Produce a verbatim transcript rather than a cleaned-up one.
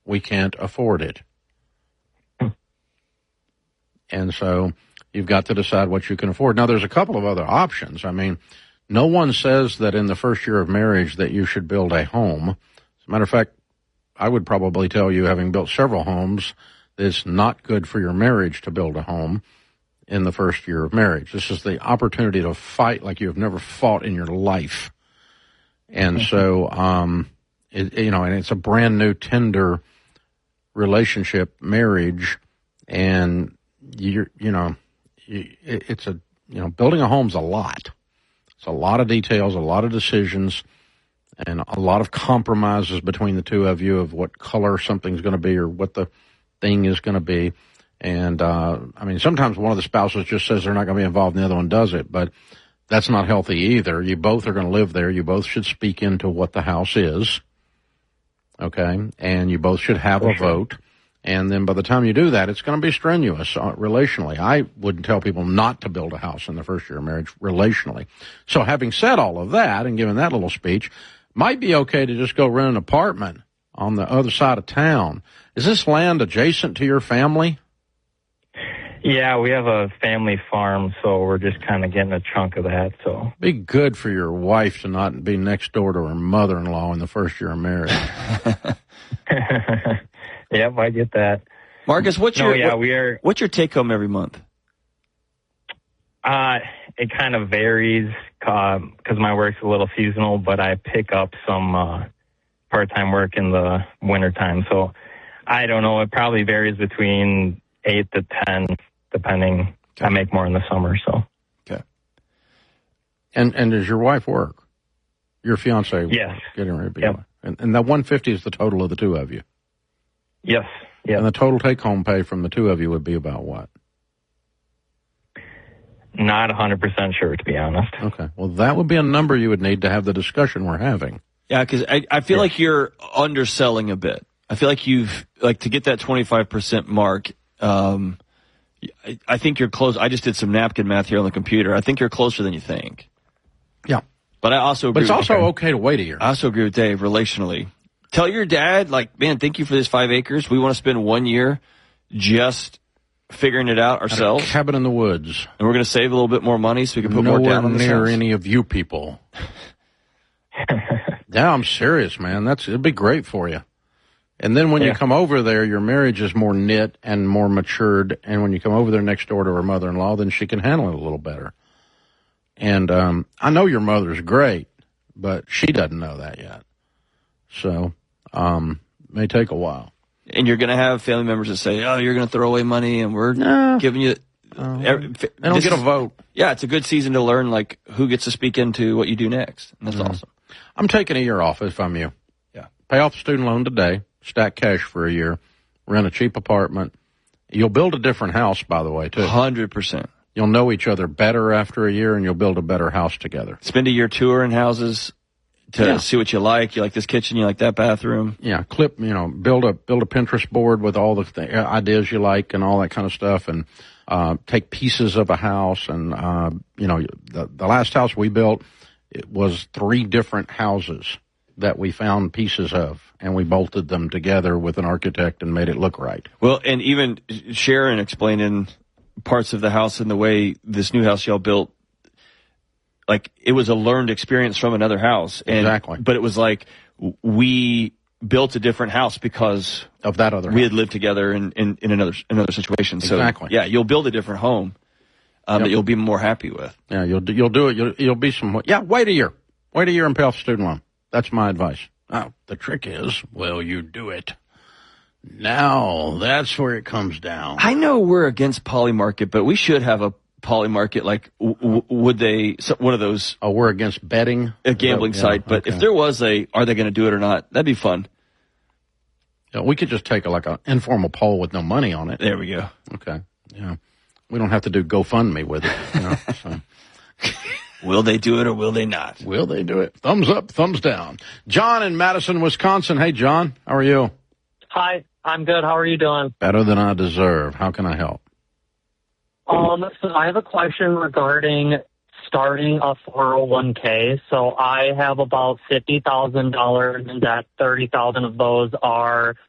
we can't afford it. And so you've got to decide what you can afford. Now, there's a couple of other options. I mean, no one says that in the first year of marriage that you should build a home. As a matter of fact, I would probably tell you, having built several homes, it's not good for your marriage to build a home in the first year of marriage. This is the opportunity to fight like you have never fought in your life. And so, um, it, you know, and it's a brand new, tender relationship, marriage, and you're, you know, it, it's a, you know, building a home's a lot. It's a lot of details, a lot of decisions, and a lot of compromises between the two of you of what color something's going to be or what the thing is going to be. And, uh, I mean, sometimes one of the spouses just says they're not going to be involved and the other one does it, but that's not healthy either. You both are going to live there. You both should speak into what the house is, okay? And you both should have a vote. And then by the time you do that, it's going to be strenuous uh, relationally. I wouldn't tell people not to build a house in the first year of marriage relationally. So having said all of that and given that little speech, might be okay to just go rent an apartment on the other side of town. Is this land adjacent to your family? Yeah, we have a family farm, so we're just kind of getting a chunk of that. So be good for your wife to not be next door to her mother-in-law in the first year of marriage. Yep, I get that. Marcus, what's no, your yeah, what, we are. What's your take home every month? Uh, it kind of varies because uh, my work's a little seasonal, but I pick up some uh, part-time work in the wintertime. So I don't know. It probably varies between eight to ten, depending. Okay. I make more in the summer, so. Okay. And and does your wife work? Your fiance? Yes. Getting ready to be. Yep. And, and that one hundred fifty is the total of the two of you? Yes. Yep. And the total take-home pay from the two of you would be about what? Not one hundred percent sure, to be honest. Okay. Well, that would be a number you would need to have the discussion we're having. Yeah, because I, I feel yeah. like you're underselling a bit. I feel like you've, like, to get that twenty-five percent mark, um, I, I think you're close. I just did some napkin math here on the computer. I think you're closer than you think. Yeah. But I also agree But it's with also Dave. okay to wait a year. I also agree with Dave, relationally. Tell your dad, like, man, thank you for this five acres. We want to spend one year just figuring it out ourselves. At a cabin in the woods. And we're going to save a little bit more money so we can put Nowhere more down on this near house. any of you people. Yeah, I'm serious, man. That's it'd be great for you. And then when yeah. you come over there, your marriage is more knit and more matured. And when you come over there next door to her mother-in-law, then she can handle it a little better. And um, I know your mother's great, but she doesn't know that yet. So um, it may take a while. And you're going to have family members that say, oh, you're going to throw away money and we're no. giving you... Uh, every, they don't get is, a vote. Yeah, it's a good season to learn, like, who gets to speak into what you do next. And that's mm-hmm. awesome. I'm taking a year off if I'm you. Yeah. Pay off the student loan today, stack cash for a year, rent a cheap apartment. You'll build a different house, by the way, too. one hundred percent. You'll know each other better after a year, and you'll build a better house together. Spend a year touring houses to yeah. see what you like. You like this kitchen, you like that bathroom. Yeah, clip, you know, build a build a Pinterest board with all the th- ideas you like and all that kind of stuff, and uh, take pieces of a house. And, uh, you know, the, the last house we built, it was three different houses that we found pieces of, and we bolted them together with an architect and made it look right. Well, and even Sharon explaining parts of the house and the way this new house y'all built, like, it was a learned experience from another house. And, exactly. But it was like we built a different house because of that other we house. had lived together in, in, in another another situation. So, exactly. yeah, you'll build a different home um, yep. that you'll be more happy with. Yeah, you'll do, you'll do it. You'll, you'll be some. Yeah, wait a year. Wait a year and pay off the student loan. That's my advice. Now, the trick is, will you do it? Now, that's where it comes down. I know we're against poly market, but we should have a poly market. Like, w- w- would they, so one of those. Oh, we're against betting? A gambling yeah, site. But okay. if there was a, are they going to do it or not? That'd be fun. Yeah, we could just take a, like an informal poll with no money on it. There we go. Okay. Yeah. We don't have to do GoFundMe with it. You know, so. Will they do it or will they not? Will they do it? Thumbs up, thumbs down. John in Madison, Wisconsin. Hey, John, how are you? Hi, I'm good. How are you doing? Better than I deserve. How can I help? Um, so I have a question regarding starting a four oh one k. So I have about fifty thousand dollars in debt. thirty thousand dollars of those are